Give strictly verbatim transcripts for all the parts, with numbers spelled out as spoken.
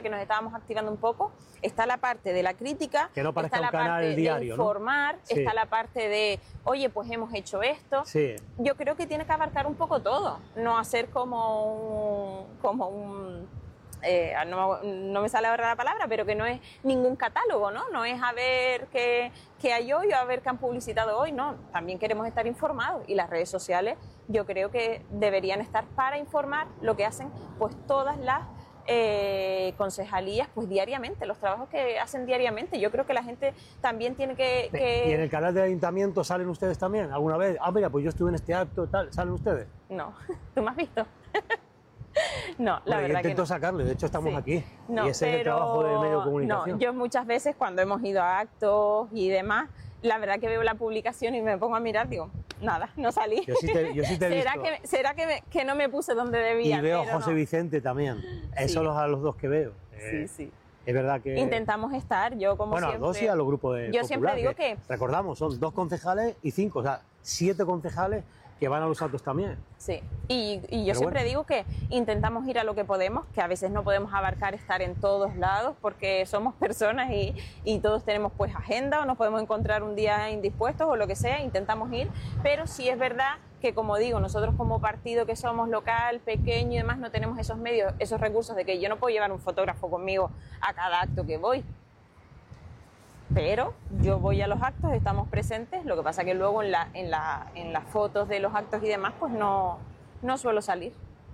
que nos estábamos activando un poco. Está la parte de la crítica, que no parezca está la un canal parte diario, de informar, ¿no? Sí. está la parte de, oye, pues hemos hecho esto. Sí. Yo creo que tiene que abarcar un poco todo, no hacer como un... Como un Eh, no, no me sale ahora la palabra, pero que no es ningún catálogo, ¿no? No es a ver qué, qué hay hoy o a ver qué han publicitado hoy, no. También queremos estar informados y las redes sociales yo creo que deberían estar para informar lo que hacen pues todas las eh, concejalías pues diariamente, los trabajos que hacen diariamente. Yo creo que la gente también tiene que... que... ¿Y en el canal del ayuntamiento salen ustedes también alguna vez? Ah, mira, pues yo estuve en este acto, tal, ¿salen ustedes? No, ¿tú me has visto? No, la bueno, verdad yo intento que no. sacarle, de hecho estamos sí. aquí, no, y ese pero, es el trabajo del medio de comunicación. No, yo muchas veces cuando hemos ido a actos y demás, la verdad que veo la publicación y me pongo a mirar, digo, nada, no salí. Yo sí te, yo sí te he ¿Será visto. que, será que, me, que no me puse donde debía? Y veo a pero José no. Vicente también, esos Sí. los a los dos que veo. Sí, Eh, sí. Es verdad que... Intentamos estar, yo como bueno, siempre... a dos y a los grupos de Yo popular, siempre digo que... Recordamos, son dos concejales y cinco, o sea, siete concejales que van a los actos también. Sí, y, y yo Pero siempre bueno. digo que intentamos ir a lo que podemos, que a veces no podemos abarcar estar en todos lados porque somos personas y, y todos tenemos pues agenda o nos podemos encontrar un día indispuestos o lo que sea, intentamos ir, pero sí es verdad que, como digo, nosotros como partido que somos local, pequeño y demás, no tenemos esos medios, esos recursos de que yo no puedo llevar un fotógrafo conmigo a cada acto que voy. Pero yo voy a los actos, estamos presentes, lo que pasa que luego en, la, en, la, en las fotos de los actos y demás pues no, no suelo salir.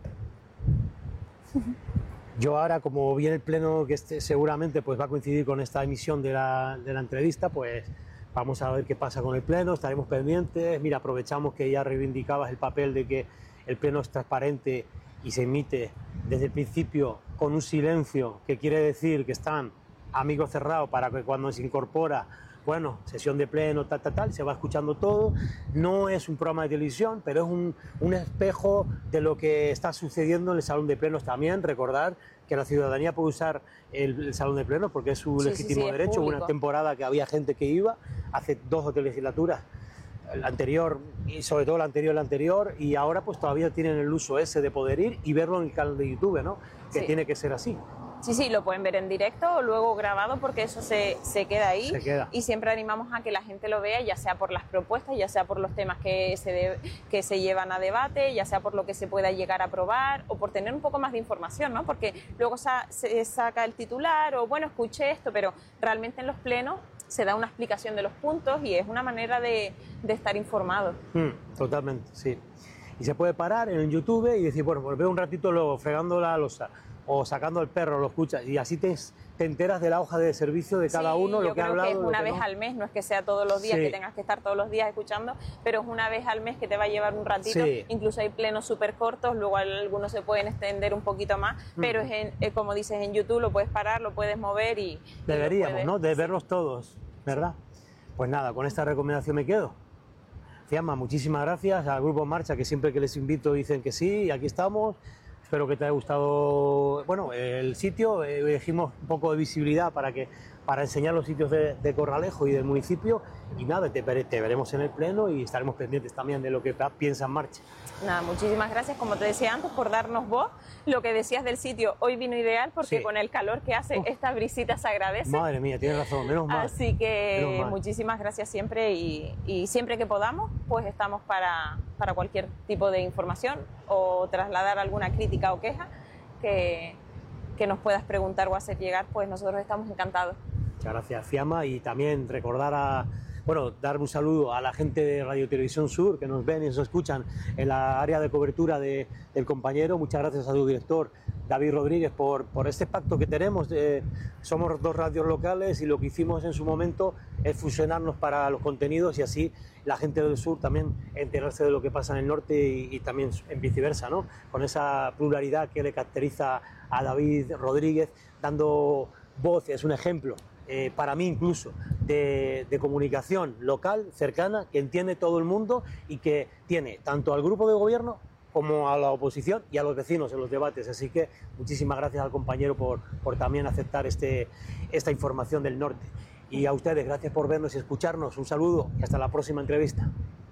Yo ahora, como viene el pleno que este seguramente pues va a coincidir con esta emisión de la, de la entrevista, pues vamos a ver qué pasa con el pleno, estaremos pendientes. Mira, aprovechamos que ya reivindicabas el papel de que el pleno es transparente y se emite desde el principio con un silencio que quiere decir que están amigos cerrados para que cuando se incorpora, bueno, sesión de pleno, tal, tal, tal, se va escuchando todo. No es un programa de televisión, pero es un, un espejo de lo que está sucediendo en el salón de plenos también. Recordar que la ciudadanía puede usar el, el salón de plenos porque es su sí, legítimo sí, sí, derecho. es Una temporada que había gente que iba, hace dos o tres legislaturas, la anterior y sobre todo la anterior la anterior y ahora pues todavía tienen el uso ese de poder ir y verlo en el canal de YouTube, ¿no? Que sí. tiene que ser así. Sí, sí, lo pueden ver en directo o luego grabado porque eso se, se queda ahí. Se queda. Y siempre animamos a que la gente lo vea, ya sea por las propuestas, ya sea por los temas que se, de, que se llevan a debate, ya sea por lo que se pueda llegar a aprobar o por tener un poco más de información, ¿no? Porque luego sa se saca el titular o, bueno, escuché esto, pero realmente en los plenos se da una explicación de los puntos y es una manera de, de estar informado. Mm, totalmente, sí. Y se puede parar en YouTube y decir, bueno, pues veo un ratito luego fregando la losa o sacando al perro, lo escuchas y así te, te enteras de la hoja de servicio de cada sí, uno, lo que ha hablado. Yo creo que es una que vez no. al mes, no es que sea todos los días, sí. que tengas que estar todos los días escuchando, pero es una vez al mes que te va a llevar un ratito, sí. Incluso hay plenos súper cortos, luego algunos se pueden extender un poquito más, mm. pero es en, eh, como dices en YouTube, lo puedes parar, lo puedes mover y... Deberíamos, y puedes, ¿no? De sí. verlos todos, ¿verdad? Pues nada, con esta recomendación me quedo. Fiamma, muchísimas gracias al Grupo Marcha, que siempre que les invito dicen que sí, y aquí estamos. Espero que te haya gustado, bueno, el sitio. Eh, elegimos un poco de visibilidad para que para enseñar los sitios de, de Corralejo y del municipio. Y nada, te, te veremos en el pleno y estaremos pendientes también de lo que piensa en Marcha. Nada, muchísimas gracias, como te decía antes, por darnos voz. Lo que decías del sitio, hoy vino ideal porque sí. con el calor que hace, Uf. esta brisita se agradece. Madre mía, tienes razón, menos mal. Así que menos mal. Muchísimas gracias siempre y, y siempre que podamos, pues estamos para, para cualquier tipo de información o trasladar alguna crítica o queja que, que nos puedas preguntar o hacer llegar, pues nosotros estamos encantados. Muchas gracias, Fiamma, y también recordar a... Bueno, dar un saludo a la gente de Radio Televisión Sur que nos ven y nos escuchan en la área de cobertura de, del compañero. Muchas gracias a su director, David Rodríguez, por, por este pacto que tenemos. Eh, somos dos radios locales y lo que hicimos en su momento es fusionarnos para los contenidos y así la gente del sur también enterarse de lo que pasa en el norte y, y también en viceversa, ¿no? Con esa pluralidad que le caracteriza a David Rodríguez, dando voz, es un ejemplo. Eh, para mí incluso, de, de comunicación local, cercana, que entiende todo el mundo y que tiene tanto al grupo de gobierno como a la oposición y a los vecinos en los debates. Así que muchísimas gracias al compañero por, por también aceptar este, esta información del norte. Y a ustedes, gracias por vernos y escucharnos. Un saludo y hasta la próxima entrevista.